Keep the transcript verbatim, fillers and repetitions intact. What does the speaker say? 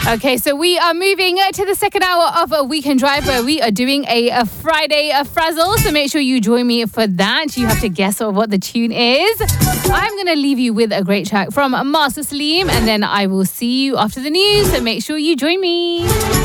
Okay, so we are moving uh, to the second hour of a Weekend Drive where we are doing a, a Friday a Frazzle. So make sure you join me for that. You have to guess what the tune is. I'm going to leave you with a great track from Master Salim, and then I will see you after the news. So make sure you join me.